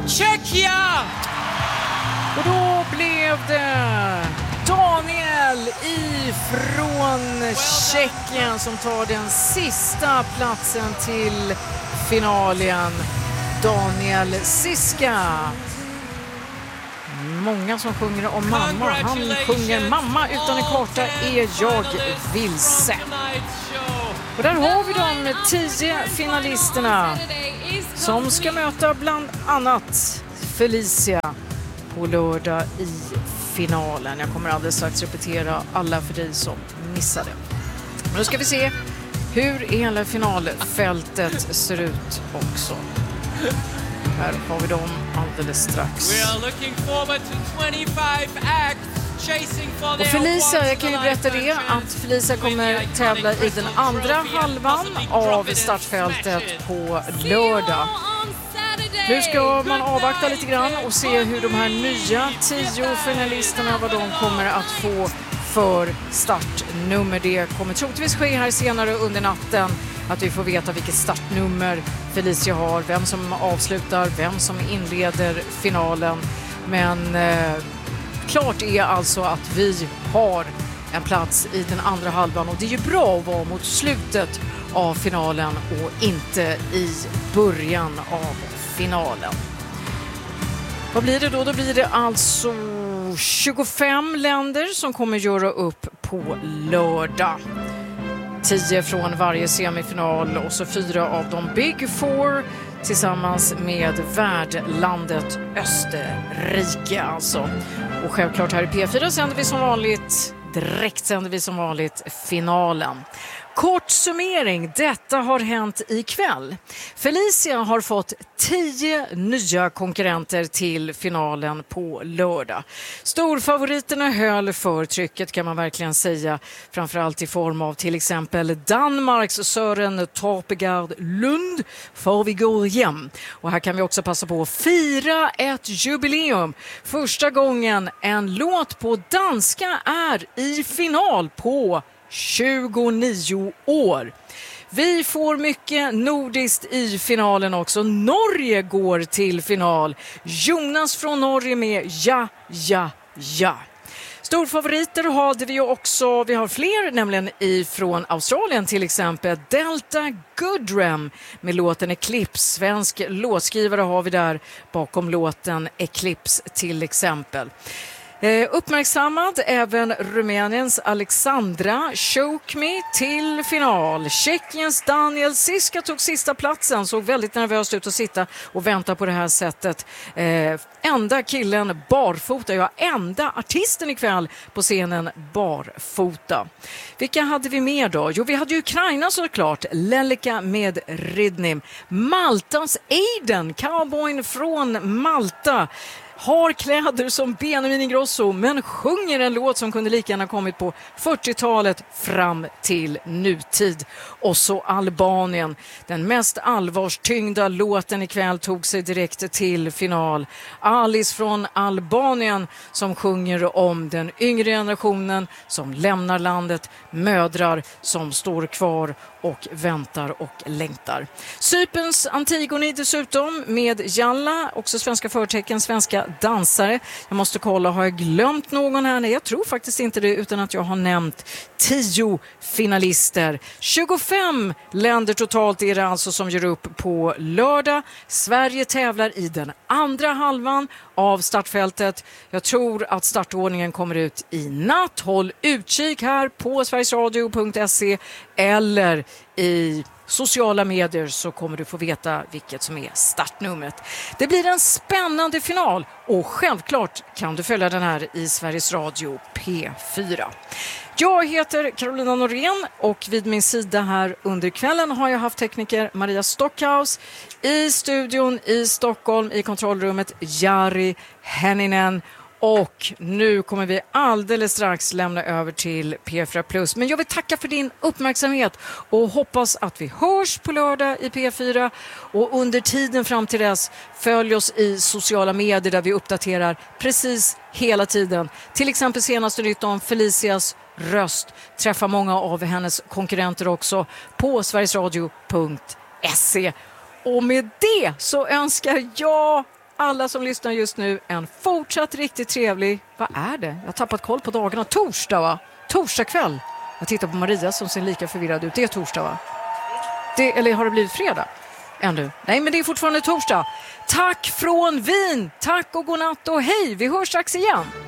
Tjeckien! Och då blev det Daniel ifrån Tjeckien som tar den sista platsen till finalen. Daniel Siska. Många som sjunger om mamma. Han sjunger mamma utan en karta är jag vilse. Och där har vi de 10 finalisterna som ska möta bland annat Felicia på lördag i finalen. Jag kommer alldeles strax repetera alla för dig som missade. Men då ska vi se hur hela finalfältet ser ut också. Här har vi dem alldeles strax. Och Felicia, jag kan ju berätta det att Felicia kommer tävla i den andra halvan av startfältet på lördag. Nu ska man avvakta lite grann och se hur de här nya 10 finalisterna, vad de kommer att få för startnummer. Det kommer troligtvis ske här senare under natten att vi får veta vilket startnummer Felicia har, vem som avslutar, vem som inleder finalen. Men klart är alltså att vi har en plats i den andra halvan och det är ju bra att vara mot slutet av finalen och inte i början av finalen. Vad blir det då? Då blir det alltså 25 länder som kommer göra upp på lördag. 10 från varje semifinal och så 4 av de Big Four tillsammans med värdlandet Österrike alltså. Och självklart här i P4 sänder vi som vanligt, direkt sänder vi som vanligt finalen. Kort summering, detta har hänt ikväll. Felicia har fått 10 nya konkurrenter till finalen på lördag. Storfavoriterna höll för trycket kan man verkligen säga. Framförallt i form av till exempel Danmarks Søren Torpegaard Lund för vi går hem. Och här kan vi också passa på att fira ett jubileum. Första gången en låt på danska är i final på 29 år. Vi får mycket nordiskt i finalen också. Norge går till final. Jonas från Norge med Ja, ja, ja. Storfavoriter hade vi ju också. Vi har fler nämligen ifrån Australien till exempel. Delta Goodrem med låten Eclipse. Svensk låtskrivare har vi där bakom låten Eclipse till exempel. Uppmärksammad även Rumäniens Alexandra Choke Me till final. Tjeckiens Daniel Siska tog sista platsen, såg väldigt nervöst ut att sitta och vänta på det här sättet. Enda killen barfota, ja enda artisten ikväll på scenen barfota. Vilka hade vi mer då? Jo, vi hade Ukraina såklart, Lelika med Ridnim. Maltas Aiden, cowboyn från Malta. Har kläder som Benjamin Ingrosso men sjunger en låt som kunde lika gärna kommit på 40-talet fram till nutid. Och så Albanien, den mest allvarstyngda låten ikväll tog sig direkt till final. Alice från Albanien som sjunger om den yngre generationen som lämnar landet, mödrar som står kvar och väntar och längtar. Cyperns Antigone dessutom med Jalla, också svenska förtecken, svenska dansare. Jag måste kolla, har jag glömt någon här? Nej, jag tror faktiskt inte det utan att jag har nämnt 10 finalister. 25 länder totalt är det alltså som gör upp på lördag. Sverige tävlar i den andra halvan av startfältet. Jag tror att startordningen kommer ut i natt. Håll utkik här på sverigesradio.se eller i sociala medier så kommer du få veta vilket som är startnumret. Det blir en spännande final och självklart kan du följa den här i Sveriges Radio P4. Jag heter Carolina Norén och vid min sida här under kvällen har jag haft tekniker Maria Stockhaus, i studion i Stockholm i kontrollrummet Jari Henninen. Och nu kommer vi alldeles strax lämna över till P4+. Men jag vill tacka för din uppmärksamhet och hoppas att vi hörs på lördag i P4. Och under tiden fram till dess, följ oss i sociala medier där vi uppdaterar precis hela tiden. Till exempel senaste nytt om Felicias röst. Träffa många av hennes konkurrenter också på sverigesradio.se. Och med det så önskar jag alla som lyssnar just nu en fortsatt riktigt trevlig, vad är det? Jag har tappat koll på dagarna. Torsdag, va? Torsdag kväll. Jag tittar på Maria som ser lika förvirrad ut. Det är torsdag, va? Eller har det blivit fredag? Ännu? Nej, men det är fortfarande torsdag. Tack från Wien. Tack och godnatt och hej. Vi hörs strax igen.